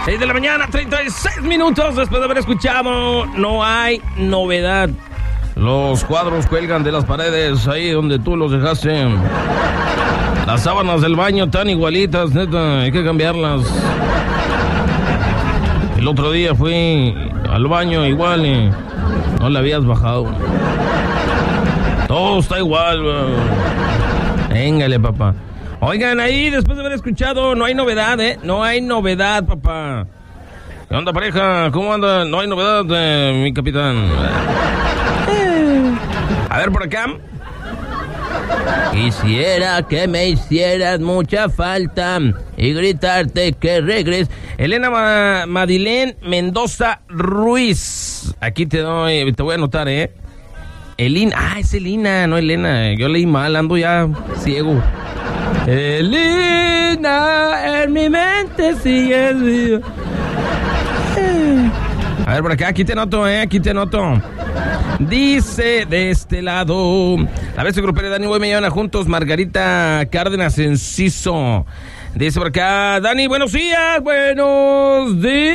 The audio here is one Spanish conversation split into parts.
6 de la mañana, 36 minutos después de haber escuchado No hay novedad. Los cuadros cuelgan de las paredes ahí donde tú los dejaste. Las sábanas del baño están igualitas, neta, hay que cambiarlas. El otro día fui al baño igual y no le habías bajado. Todo está igual, bro. Véngale, papá. Oigan, ahí, después de haber escuchado, no hay novedad, No hay novedad, papá. ¿Qué onda, pareja? ¿Cómo anda? No hay novedad, mi capitán. A ver, por acá. Quisiera que me hicieras mucha falta y gritarte que regreses. Elena Madilén Mendoza Ruiz. Aquí te voy a anotar, Elina. Es Elina, no Elena. Yo leí mal, ando ya ciego. Elina, en mi mente sigues viva. A ver, por acá, aquí te noto, aquí te noto. Dice de este lado, la vez grupera Dani Boy me llevan a juntos, Margarita Cárdenas Enciso. Dice por acá, Dani, buenos días, buenos días.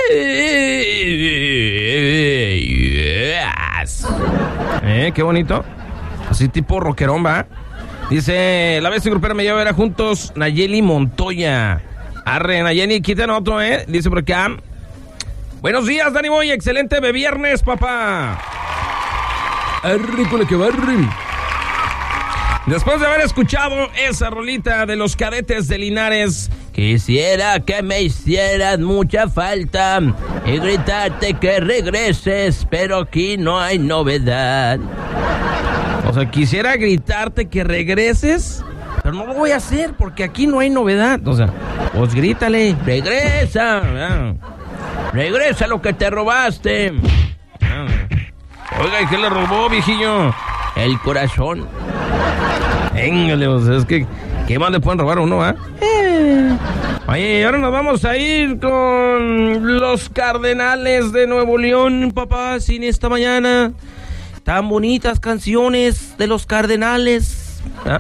Qué bonito. Así tipo rockerón, ¿va? Dice, la vez grupera me lleva a ver a juntos, Nayeli Montoya. Arre, Nayeli, quiten otro, Dice por acá, buenos días, Dani Boy, excelente viernes, papá. Arre, con la que barre. Después de haber escuchado esa rolita de los Cadetes de Linares, quisiera que me hicieras mucha falta y gritarte que regreses, pero aquí no hay novedad. O sea, quisiera gritarte que regreses, pero no lo voy a hacer porque aquí no hay novedad. O sea, pues grítale, regresa. Regresa lo que te robaste. Oiga, ¿y qué le robó, viejillo? El corazón. Véngale, o sea, es que ¿qué más le pueden robar a uno, Oye, ahora nos vamos a ir con los Cardenales de Nuevo León, papá, sin esta mañana. Tan bonitas canciones de los Cardenales. A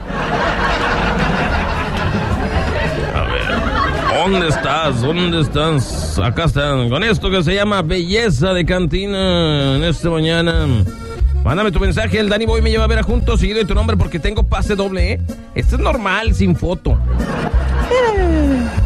ver, ¿dónde estás? ¿Dónde estás? Acá están, con esto que se llama Belleza de Cantina en esta mañana. Mándame tu mensaje, el Dani Boy me lleva a ver a juntos, seguido de tu nombre porque tengo pase doble, Esto es normal, sin foto.